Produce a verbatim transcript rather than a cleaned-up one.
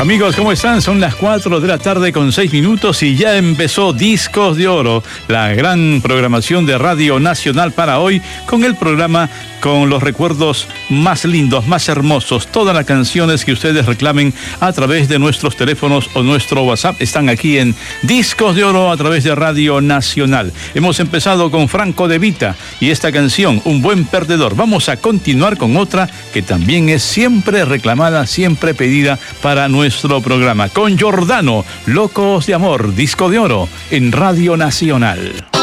Amigos, ¿cómo están? Son las cuatro de la tarde con seis minutos y ya empezó Discos de Oro, la gran programación de Radio Nacional para hoy, con el programa con los recuerdos más lindos, más hermosos. Todas las canciones que ustedes reclamen a través de nuestros teléfonos o nuestro WhatsApp están aquí en Discos de Oro a través de Radio Nacional. Hemos empezado con Franco De Vita y esta canción, Un Buen Perdedor. Vamos a continuar con otra que también es siempre reclamada, siempre pedida para nuestro programa. Con Giordano, Locos de Amor, Disco de Oro en Radio Nacional.